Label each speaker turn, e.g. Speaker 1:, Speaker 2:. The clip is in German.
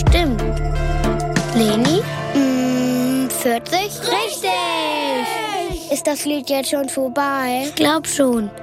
Speaker 1: bestimmt. Leni?
Speaker 2: 40?
Speaker 1: Richtig!
Speaker 2: Ist das Lied jetzt schon vorbei?
Speaker 1: Ich glaub schon.